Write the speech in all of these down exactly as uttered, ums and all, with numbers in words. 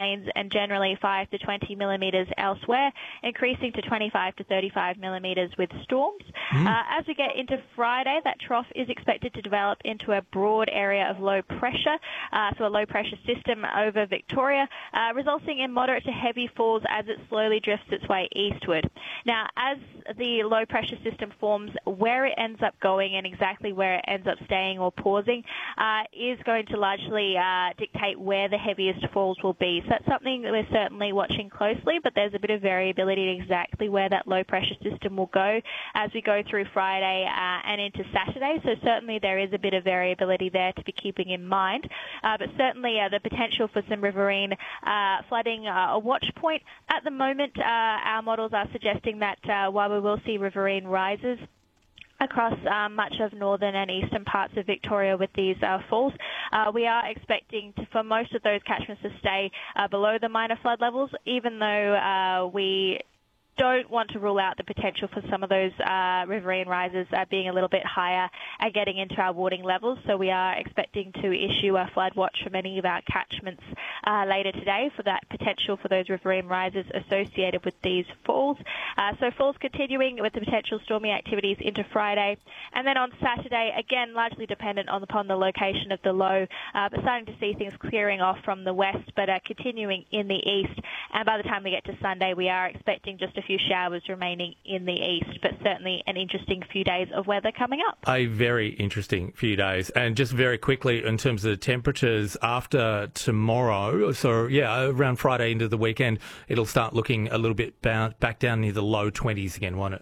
rains and generally five to twenty millimetres elsewhere, increasing to twenty-five to thirty-five millimetres with storms. Mm. Uh, as we get into Friday, that trough is expected to develop into a broad area of low pressure, uh, so a low pressure system over Victoria, uh, resulting in moderate to heavy falls as it slowly drifts its way eastward. Now, as the low pressure system forms, where it ends up going and exactly where it ends up staying or pausing uh, is going to largely uh, dictate where the heaviest falls will be. So that's something that we're certainly watching closely, but there's a bit of variability in exactly where that low pressure system will go as we go through Friday uh, and into Saturday. So certainly there is a bit of variability there to be keeping in mind. Uh, but certainly uh, the potential for some riverine uh, flooding uh, a watch point. At the moment, uh, our models are suggesting that uh, while we will see riverine rises across um, much of northern and eastern parts of Victoria with these uh, falls, uh, we are expecting to, for most of those catchments to stay uh, below the minor flood levels, even though uh, we don't want to rule out the potential for some of those uh, riverine rises uh, being a little bit higher and getting into our warning levels. So we are expecting to issue a flood watch for many of our catchments uh, later today for that potential for those riverine rises associated with these falls. Uh, so falls continuing with the potential stormy activities into Friday. And then on Saturday, again, largely dependent on upon the location of the low, uh, but starting to see things clearing off from the west, but uh, continuing in the east. And by the time we get to Sunday, we are expecting just a few showers remaining in the east, but certainly an interesting few days of weather coming up. A very interesting few days. And just very quickly, in terms of the temperatures after tomorrow, so yeah, around Friday into the weekend, it'll start looking a little bit back down near the low twenties again, won't it?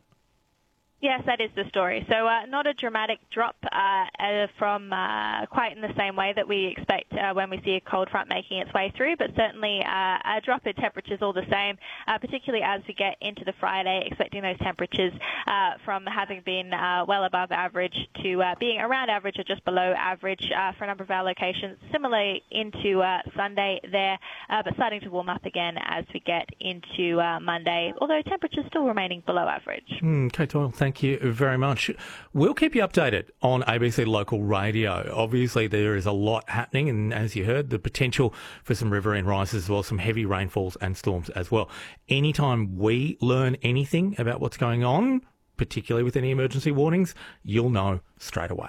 Yes, that is the story. So uh, not a dramatic drop uh, uh, from uh, quite in the same way that we expect uh, when we see a cold front making its way through, but certainly uh, a drop in temperatures all the same, uh, particularly as we get into the Friday, expecting those temperatures uh, from having been uh, well above average to uh, being around average or just below average uh, for a number of our locations. Similarly into uh, Sunday there, uh, but starting to warm up again as we get into uh, Monday, although temperatures still remaining below average. Mm, Kate Doyle, thank you very much. We'll keep you updated on A B C Local Radio. Obviously, there is a lot happening, and as you heard, the potential for some riverine rises as well, some heavy rainfalls and storms as well. Anytime we learn anything about what's going on, particularly with any emergency warnings, you'll know straight away.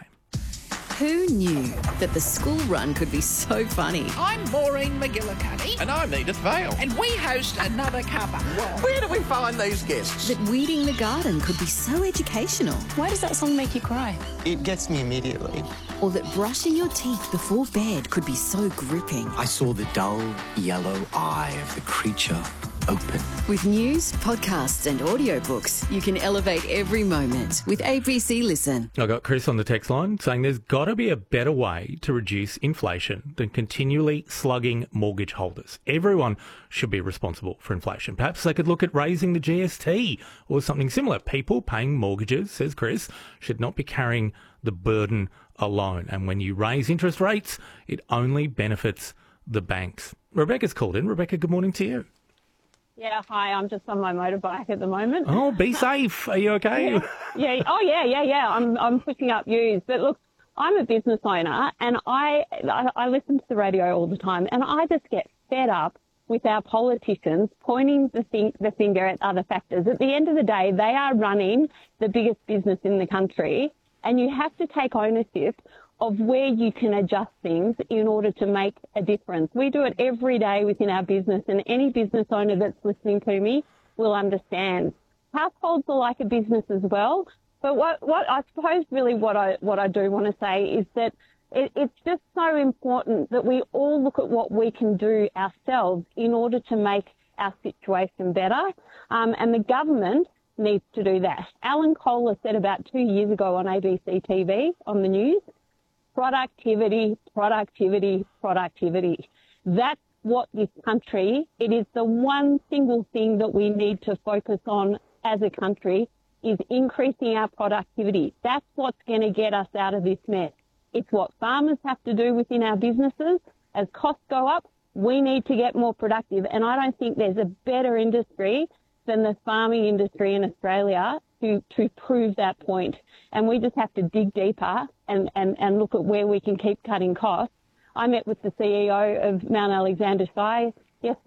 Who knew that the school run could be so funny? I'm Maureen McGillicuddy. And I'm Edith Vale. And we host Another Cuppa. Where do we find these guests? That weeding the garden could be so educational. Why does that song make you cry? It gets me immediately. Or that brushing your teeth before bed could be so gripping. I saw the dull yellow eye of the creature open. With news, podcasts and audiobooks, you can elevate every moment with A B C Listen. I got Chris on the text line saying there's got to be a better way to reduce inflation than continually slugging mortgage holders. Everyone should be responsible for inflation. Perhaps they could look at raising the G S T or something similar. People paying mortgages, says Chris, should not be carrying the burden alone. And when you raise interest rates, it only benefits the banks. Rebecca's called in. Rebecca, good morning to you. Yeah, hi, I'm just on my motorbike at the moment. Oh, be safe. Are you okay? Yeah, yeah. Oh, yeah, yeah, yeah. I'm I'm pushing up views. But look, I'm a business owner and I, I, I listen to the radio all the time and I just get fed up with our politicians pointing the, thing, the finger at other factors. At the end of the day, they are running the biggest business in the country and you have to take ownership of where you can adjust things in order to make a difference. We do it every day within our business, and any business owner that's listening to me will understand. Households are like a business as well, but what, what I suppose really what I what I do want to say is that it, it's just so important that we all look at what we can do ourselves in order to make our situation better, um, and the government needs to do that. Alan Kohler said about two years ago on A B C T V on the news, productivity, productivity, productivity. That's what this country, it is the one single thing that we need to focus on as a country is increasing our productivity. That's what's going to get us out of this mess. It's what farmers have to do within our businesses. As costs go up, we need to get more productive. And I don't think there's a better industry than the farming industry in Australia to, to prove that point. And we just have to dig deeper and, and, and look at where we can keep cutting costs. I met with the C E O of Mount Alexander Shire yesterday.